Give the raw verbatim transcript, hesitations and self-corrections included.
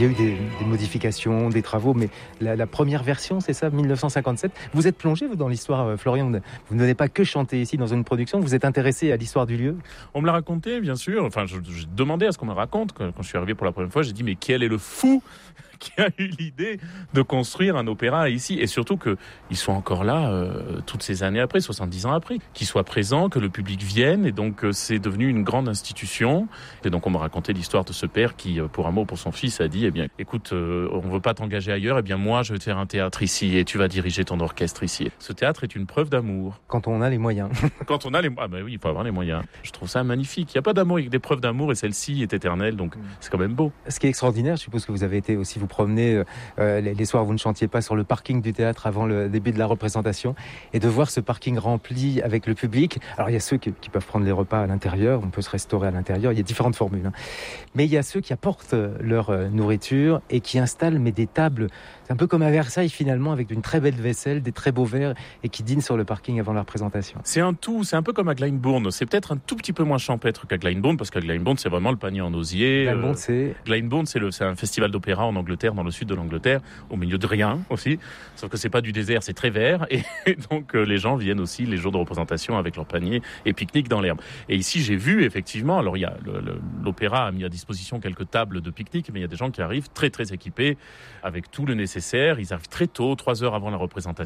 il y a eu des, des modifications, des travaux, mais la, la première version, c'est ça, mille neuf cent cinquante-sept. Vous êtes plongé, vous, dans l'histoire, euh, Florian. Vous n'avez pas que chanté ici dans une production, vous êtes intéressé à l'histoire du lieu. On me l'a raconté, bien sûr. Enfin, je, je demandais à ce qu'on me raconte. Quand, quand je suis arrivé pour la première fois, j'ai dit, mais quel est le fou qui a eu l'idée de construire un opéra ici, et surtout qu'ils soient encore là euh, toutes ces années après, soixante-dix ans après, qu'ils soient présents, que le public vienne, et donc euh, c'est devenu une grande institution. Et donc on m'a raconté l'histoire de ce père qui, pour amour pour son fils, a dit, eh bien, écoute, euh, on veut pas t'engager ailleurs, eh bien moi je vais te faire un théâtre ici, et tu vas diriger ton orchestre ici. Ce théâtre est une preuve d'amour. Quand on a les moyens. Quand on a les moyens, ah ben oui, il faut avoir les moyens. Je trouve ça magnifique. Il n'y a pas d'amour avec des preuves d'amour, et celle-ci est éternelle, donc c'est quand même beau. Ce qui est extraordinaire, je suppose que vous avez été aussi vous promener euh, les, les soirs où vous ne chantiez pas sur le parking du théâtre avant le début de la représentation, et de voir ce parking rempli avec le public. Alors il y a ceux qui, qui peuvent prendre les repas à l'intérieur, on peut se restaurer à l'intérieur, il y a différentes formules, hein. Mais il y a ceux qui apportent leur euh, nourriture et qui installent mais des tables, c'est un peu comme à Versailles finalement, avec une très belle vaisselle, des très beaux verres, et qui dînent sur le parking avant la représentation. C'est un tout, c'est un peu comme à Glyndebourne. C'est peut-être un tout petit peu moins champêtre qu'à Glyndebourne, parce qu'à Glyndebourne c'est vraiment le panier en osier. Glyndebourne, c'est... Glyndebourne, c'est, le, c'est un festival d'opéra en Angleterre, dans le sud de l'Angleterre, au milieu de rien aussi. Sauf que c'est pas du désert, c'est très vert, et, et donc euh, les gens viennent aussi les jours de représentation avec leur panier et pique-nique dans l'herbe. Et ici j'ai vu effectivement, alors il y a le, le, l'opéra a mis à disposition quelques tables de pique-nique, mais il y a des gens qui arrivent très très équipés avec tout le nécessaire. Ils arrivent très tôt, trois heures avant la représentation.